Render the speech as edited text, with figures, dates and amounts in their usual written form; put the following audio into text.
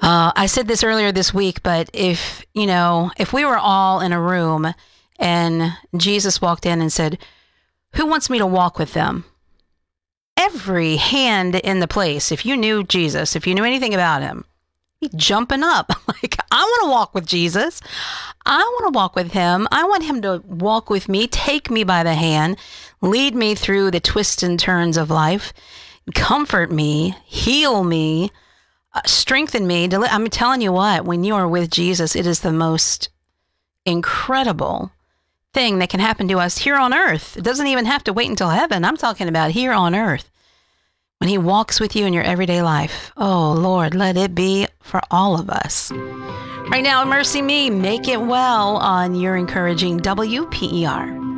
I said this earlier this week, but if we were all in a room and Jesus walked in and said, "Who wants me to walk with them?" Every hand in the place, if you knew Jesus, if you knew anything about him, you'd be jumping up. Like, I want to walk with Jesus. I want to walk with him. I want him to walk with me, take me by the hand, lead me through the twists and turns of life, comfort me, heal me, strengthen me. I'm telling you what, when you are with Jesus, it is the most incredible thing that can happen to us here on earth. It doesn't even have to wait until heaven. I'm talking about here on earth. When he walks with you in your everyday life. Oh, Lord, let it be for all of us. Right now, Mercy Me, Make It Well on your encouraging WPER.